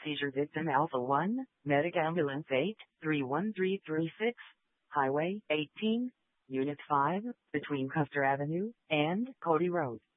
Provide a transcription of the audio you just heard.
seizure victim Alpha 1, Medic Ambulance 8, 31336, Highway 18, Unit 5, between Custer Avenue and Cody Road.